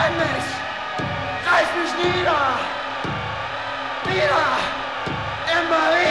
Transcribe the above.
Nenn mich! Reiß mich nieder! Wieder! Immer wieder!